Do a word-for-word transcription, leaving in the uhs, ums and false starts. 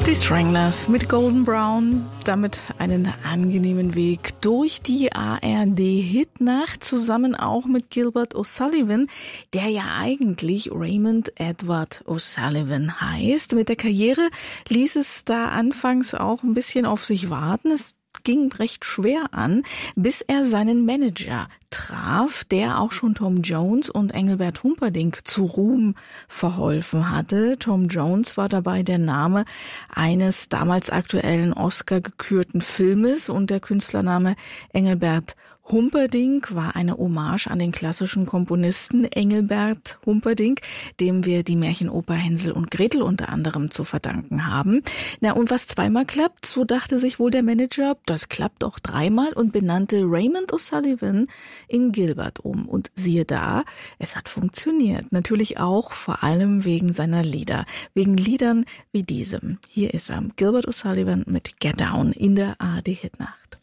Die Stranglers mit Golden Brown, damit einen angenehmen Weg durch die A R D-Hitnacht, zusammen auch mit Gilbert O'Sullivan, der ja eigentlich Raymond Edward O'Sullivan heißt. Mit der Karriere ließ es da anfangs auch ein bisschen auf sich warten. Es ging recht schwer an, bis er seinen Manager traf, der auch schon Tom Jones und Engelbert Humperdinck zu Ruhm verholfen hatte. Tom Jones war dabei der Name eines damals aktuellen Oscar-gekürten Filmes und der Künstlername Engelbert Humperdinck war eine Hommage an den klassischen Komponisten Engelbert Humperdinck, dem wir die Märchenoper Hänsel und Gretel unter anderem zu verdanken haben. Na, und was zweimal klappt, so dachte sich wohl der Manager, das klappt auch dreimal und benannte Raymond O'Sullivan in Gilbert um. Und siehe da, es hat funktioniert. Natürlich auch vor allem wegen seiner Lieder. Wegen Liedern wie diesem. Hier ist er, Gilbert O'Sullivan mit Get Down in der A R D-Hitnacht.